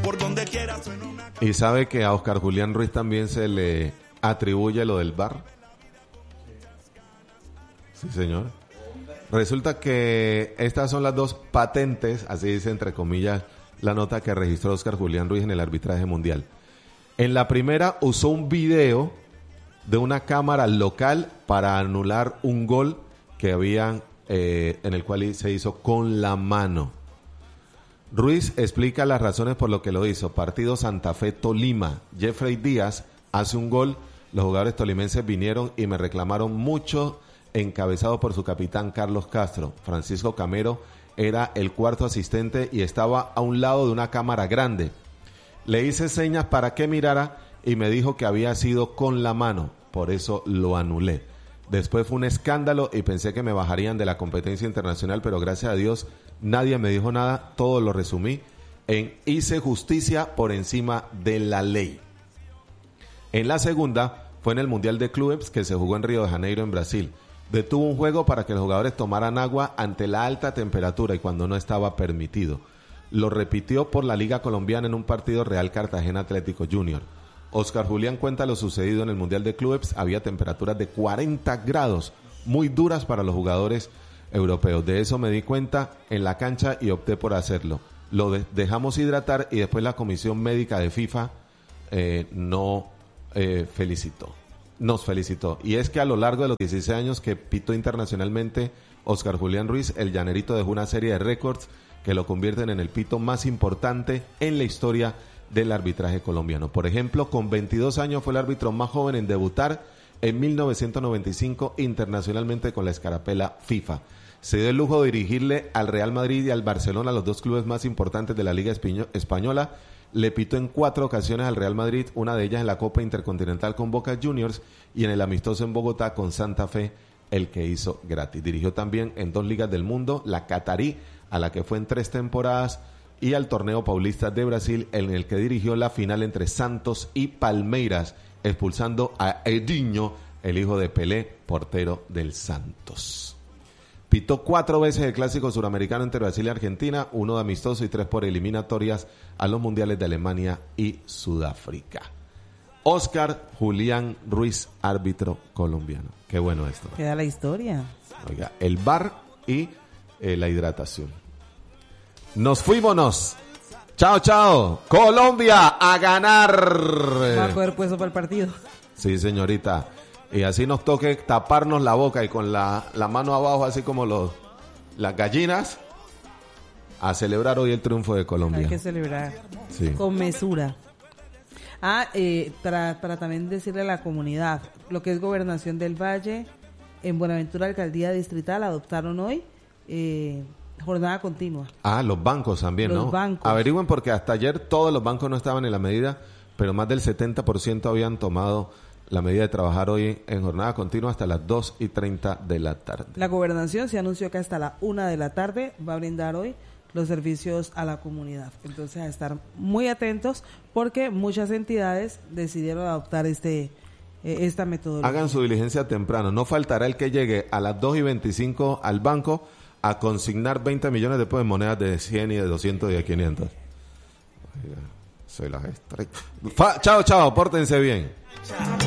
por donde quiera suena una... ¿Y sabe que a Oscar Julián Ruiz también se le atribuye lo del VAR? Sí, señor. Resulta que estas son las dos patentes, así dice entre comillas la nota que registró Oscar Julián Ruiz en el arbitraje mundial. En la primera usó un video de una cámara local para anular un gol que habían en el cual se hizo con la mano. Ruiz explica las razones por lo que lo hizo. Partido Santa Fe-Tolima. Jeffrey Díaz hace un gol. Los jugadores tolimenses vinieron y me reclamaron mucho, encabezado por su capitán Carlos Castro. Francisco Camero era el cuarto asistente y estaba a un lado de una cámara grande. Le hice señas para que mirara y me dijo que había sido con la mano. Por eso lo anulé. Después fue un escándalo y pensé que me bajarían de la competencia internacional, pero gracias a Dios nadie me dijo nada. Todo lo resumí en hice justicia por encima de la ley. En la segunda fue en el Mundial de Clubes que se jugó en Río de Janeiro, en Brasil. Detuvo un juego para que los jugadores tomaran agua ante la alta temperatura y cuando no estaba permitido. Lo repitió por la Liga Colombiana en un partido Real Cartagena Atlético Junior. Oscar Julián cuenta lo sucedido en el Mundial de Clubes. Había temperaturas de 40 grados, muy duras para los jugadores europeos. De eso me di cuenta en la cancha y opté por hacerlo. Lo dejamos hidratar y después la Comisión Médica de FIFA nos felicitó. Y es que a lo largo de los 16 años que pitó internacionalmente Oscar Julián Ruiz, el llanerito dejó una serie de récords que lo convierten en el pito más importante en la historia del arbitraje colombiano. Por ejemplo, con 22 años fue el árbitro más joven en debutar en 1995 internacionalmente con la escarapela FIFA. Se dio el lujo de dirigirle al Real Madrid y al Barcelona, los dos clubes más importantes de la Liga Española. Le pitó en 4 ocasiones al Real Madrid, una de ellas en la Copa Intercontinental con Boca Juniors y en el amistoso en Bogotá con Santa Fe, el que hizo gratis. Dirigió también en 2 ligas del mundo, la Catarí, a la que fue en 3 temporadas, y al torneo paulista de Brasil, en el que dirigió la final entre Santos y Palmeiras, expulsando a Edinho, el hijo de Pelé, portero del Santos. Pitó 4 veces el clásico suramericano entre Brasil y Argentina, 1 de amistoso y 3 por eliminatorias a los mundiales de Alemania y Sudáfrica. Oscar Julián Ruiz, árbitro colombiano. Qué bueno esto. Queda la historia. Oiga, el VAR y la hidratación. Nos fuímonos. Chao, chao. Colombia a ganar. Va a coger puesto para el partido. Sí, señorita. Y así nos toque taparnos la boca y con la mano abajo, así como las gallinas, a celebrar hoy el triunfo de Colombia. Hay que celebrar. Sí. Con mesura. Para también decirle a la comunidad, lo que es Gobernación del Valle, en Buenaventura, Alcaldía Distrital, adoptaron hoy jornada continua. Los bancos también, ¿no? Los bancos. Averigüen porque hasta ayer todos los bancos no estaban en la medida, pero más del 70% habían tomado la medida de trabajar hoy en jornada continua hasta las 2:30 de la tarde. La Gobernación se anunció que hasta la 1 de la tarde va a brindar hoy los servicios a la comunidad. Entonces, a estar muy atentos porque muchas entidades decidieron adoptar esta metodología. Hagan su diligencia temprano. No faltará el que llegue a las 2:25 al banco a consignar 20 millones después de monedas de 100 y de 200 y de 500. Oiga, soy la gestora. Chao, chao, pórtense bien.